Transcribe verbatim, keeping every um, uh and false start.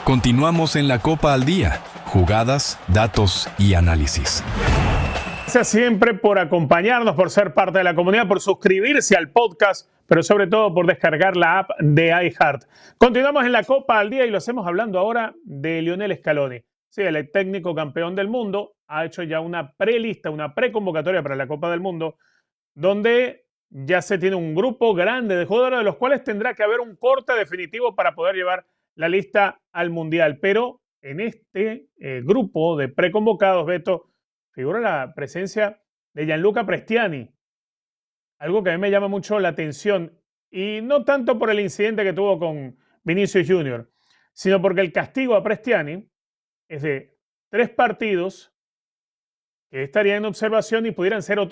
Continuamos en la Copa al Día. Jugadas, datos y análisis. Gracias siempre por acompañarnos, por ser parte de la comunidad, por suscribirse al podcast, pero sobre todo por descargar la app de iHeart. Continuamos en la Copa al Día y lo hacemos hablando ahora de Lionel Scaloni. Sí, el técnico campeón del mundo ha hecho ya una prelista, una preconvocatoria para la Copa del Mundo, donde ya se tiene un grupo grande de jugadores de los cuales tendrá que haber un corte definitivo para poder llevar la lista al Mundial. Pero en este eh, grupo de preconvocados, Beto, figura la presencia de Gianluca Prestiani, algo que a mí me llama mucho la atención, y no tanto por el incidente que tuvo con Vinicius junior, sino porque el castigo a Prestiani es de tres partidos que estarían en observación y pudieran ser otros